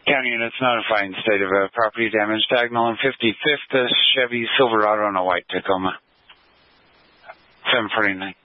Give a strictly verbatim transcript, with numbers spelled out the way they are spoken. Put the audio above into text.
County units notifying state of uh, property damage. Diagonal and fifty-fifth, uh, Chevy Silverado and a white Tacoma. seven forty-nine.